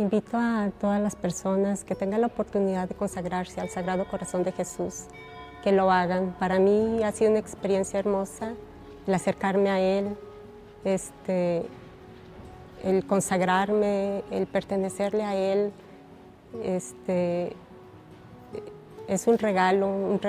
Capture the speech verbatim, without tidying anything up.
invito a todas las personas que tengan la oportunidad de consagrarse al Sagrado Corazón de Jesús, que lo hagan. Para mí ha sido una experiencia hermosa el acercarme a Él, este, el consagrarme, el pertenecerle a Él. Este, es un regalo, un regalo